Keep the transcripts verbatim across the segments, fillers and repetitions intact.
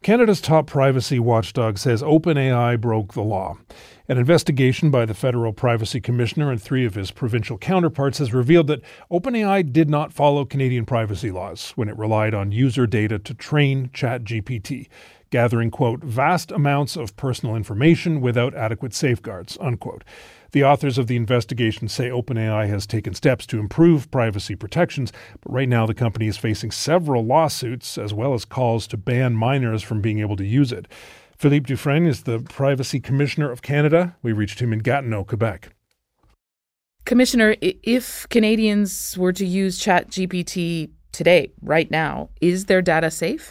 Canada's top privacy watchdog says OpenAI broke the law. An investigation by the Federal Privacy Commissioner and three of his provincial counterparts has revealed that OpenAI did not follow Canadian privacy laws when it relied on user data to train ChatGPT, gathering, quote, vast amounts of personal information without adequate safeguards, unquote. The authors of the investigation say OpenAI has taken steps to improve privacy protections, but right now the company is facing several lawsuits as well as calls to ban minors from being able to use it. Philippe Dufresne is the Privacy Commissioner of Canada. We reached him in Gatineau, Quebec. Commissioner, if Canadians were to use ChatGPT today, right now, is their data safe?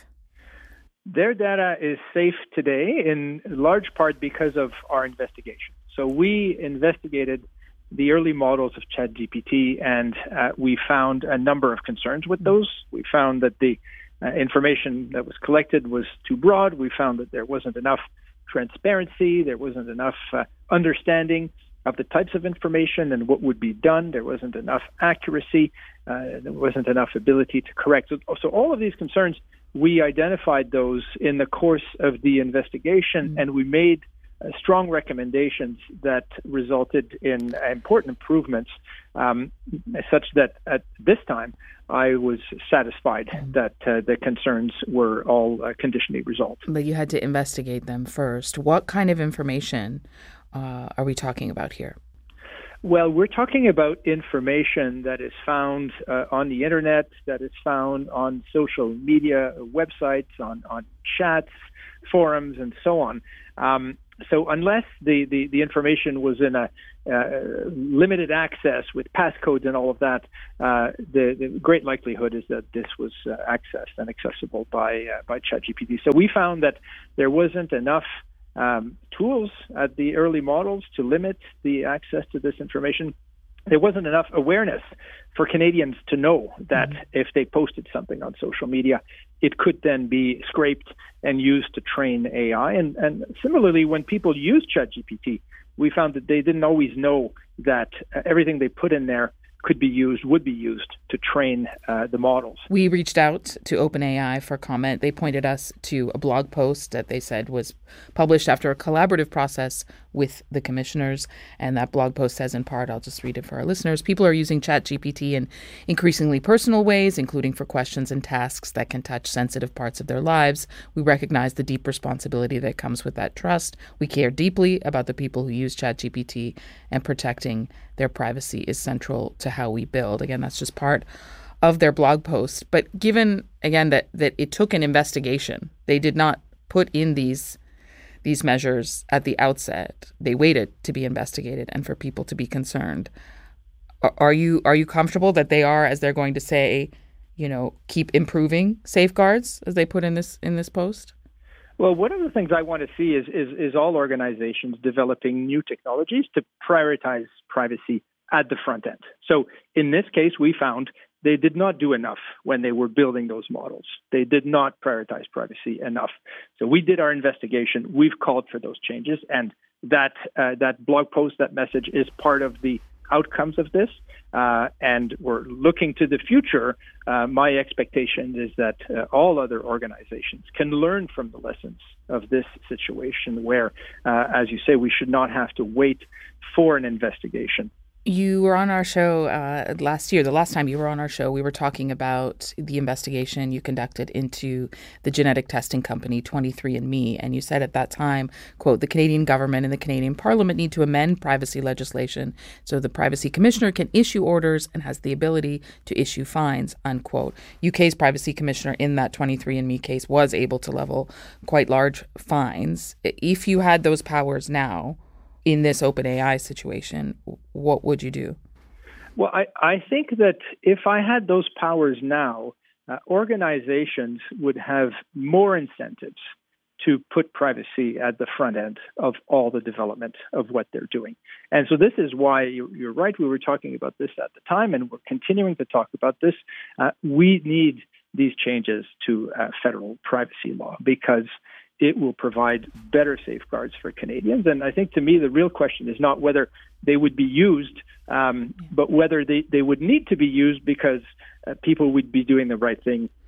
Their data is safe today in large part because of our investigation. So we investigated the early models of ChatGPT, and uh, we found a number of concerns with those. We found that the uh, information that was collected was too broad. We found that there wasn't enough transparency. There wasn't enough uh, understanding of the types of information and what would be done. There wasn't enough accuracy. Uh, there wasn't enough ability to correct. So, so all of these concerns, we identified those in the course of the investigation, mm-hmm. and we made uh, strong recommendations that resulted in important improvements, um, such that at this time I was satisfied mm-hmm. that uh, the concerns were all uh, conditionally resolved. But you had to investigate them first. What kind of information uh, are we talking about here? Well, we're talking about information that is found uh, on the internet, that is found on social media websites, on, on chats, forums, and so on. Um, so unless the, the, the information was in a uh, limited access with passcodes and all of that, uh, the, the great likelihood is that this was uh, accessed and accessible by, uh, by ChatGPT. So we found that there wasn't enough Um, tools at the early models to limit the access to this information. There wasn't enough awareness for Canadians to know that mm-hmm. if they posted something on social media, it could then be scraped and used to train A I. And, and similarly, when people use ChatGPT, we found that they didn't always know that uh, everything they put in there could be used, would be used to train uh, the models. We reached out to OpenAI for comment. They pointed us to a blog post that they said was published after a collaborative process with the commissioners. And that blog post says in part, I'll just read it for our listeners, people are using ChatGPT in increasingly personal ways, including for questions and tasks that can touch sensitive parts of their lives. We recognize the deep responsibility that comes with that trust. We care deeply about the people who use ChatGPT, and protecting their privacy is central to how we build. Again, that's just part of their blog post. But given, again, that, that it took an investigation, they did not put in these these measures at the outset. They waited to be investigated and for people to be concerned. Are, are you are you comfortable that they are, as they're going to say, you know, keep improving safeguards, as they put in this in this post? Well, one of the things I want to see is, is, is all organizations developing new technologies to prioritize privacy at the front end. So in this case, we found they did not do enough when they were building those models. They did not prioritize privacy enough. So we did our investigation. We've called for those changes. And that uh, that blog post, that message is part of the outcomes of this. Uh, and we're looking to the future. Uh, my expectation is that uh, all other organizations can learn from the lessons of this situation where, uh, as you say, we should not have to wait for an investigation. You were on our show uh, last year. The last time you were on our show, we were talking about the investigation you conducted into the genetic testing company twenty-three and me. And you said at that time, quote, the Canadian government and the Canadian Parliament need to amend privacy legislation so the Privacy Commissioner can issue orders and has the ability to issue fines, unquote. U K's Privacy Commissioner in that twenty-three and me case was able to level quite large fines. If you had those powers now, in this OpenAI situation, what would you do? Well, I, I think that if I had those powers now, uh, organizations would have more incentives to put privacy at the front end of all the development of what they're doing. And so this is why you're, you're right. We were talking about this at the time, and we're continuing to talk about this. Uh, we need these changes to uh, federal privacy law because it will provide better safeguards for Canadians. And I think, to me, the real question is not whether they would be used, um, but whether they, they would need to be used because uh, people would be doing the right thing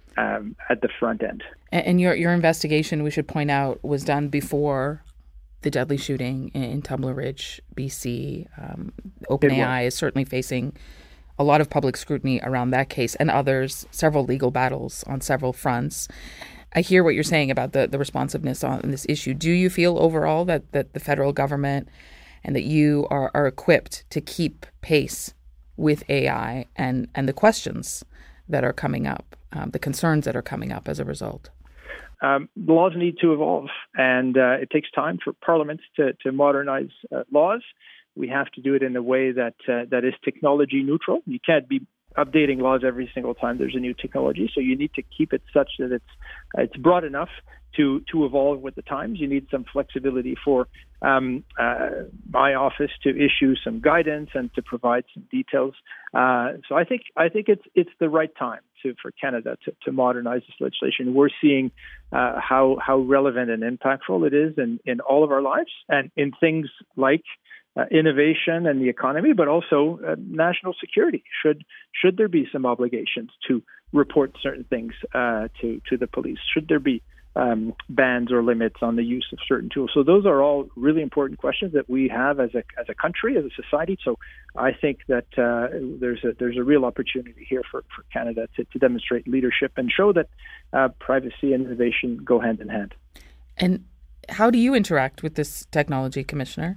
um, at the front end. And your your investigation, we should point out, was done before the deadly shooting in Tumbler Ridge, B C. Um, OpenAI is certainly facing a lot of public scrutiny around that case and others, several legal battles on several fronts. I hear what you're saying about the, the responsiveness on this issue. Do you feel overall that, that the federal government and that you are, are equipped to keep pace with A I and, and the questions that are coming up, um, the concerns that are coming up as a result? Um, the laws need to evolve, and uh, it takes time for parliaments to, to modernize uh, laws. We have to do it in a way that uh, that is technology neutral. You can't be updating laws every single time there's a new technology, so you need to keep it such that it's uh, it's broad enough to to evolve with the times. You need some flexibility for um, uh, my office to issue some guidance and to provide some details. Uh, so I think I think it's it's the right time to for Canada to, to modernize this legislation. We're seeing uh, how how relevant and impactful it is in, in all of our lives, and in things like Uh, innovation and the economy, but also uh, national security. Should should there be some obligations to report certain things uh, to to the police? Should there be um, bans or limits on the use of certain tools? So those are all really important questions that we have as a as a country, as a society. So I think that uh, there's a there's a real opportunity here for, for Canada to, to demonstrate leadership and show that uh, privacy and innovation go hand in hand. And how do you interact with this technology, Commissioner?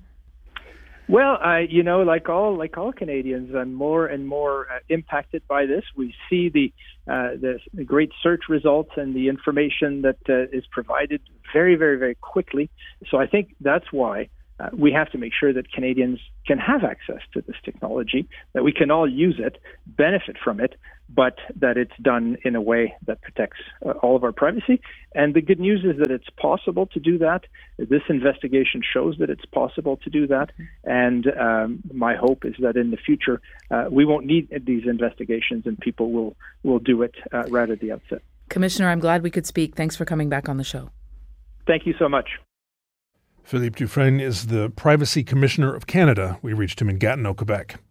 Well, I, you know, like all like all Canadians, I'm more and more uh, impacted by this. We see the, uh, the the great search results and the information that uh, is provided very, very, very quickly. So I think that's why uh, we have to make sure that Canadians can have access to this technology, that we can all use it, benefit from it, but that it's done in a way that protects uh, all of our privacy. And the good news is that it's possible to do that. This investigation shows that it's possible to do that. And um, my hope is that in the future, uh, we won't need these investigations and people will, will do it uh, right at the outset. Commissioner, I'm glad we could speak. Thanks for coming back on the show. Thank you so much. Philippe Dufresne is the Privacy Commissioner of Canada. We reached him in Gatineau, Quebec.